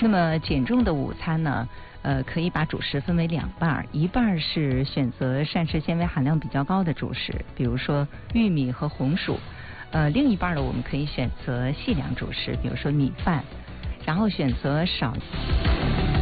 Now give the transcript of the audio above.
那么减重的午餐呢，可以把主食分为2半，一半是选择膳食纤维含量比较高的主食，比如说玉米和红薯，另一半呢，我们可以选择细粮主食，比如说米饭，然后选择少